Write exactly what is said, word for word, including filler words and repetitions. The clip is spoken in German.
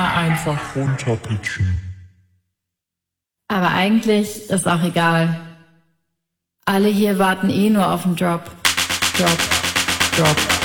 einfach runterpitchen. Aber eigentlich ist auch egal. Alle hier warten eh nur auf den Drop. Drop. Drop.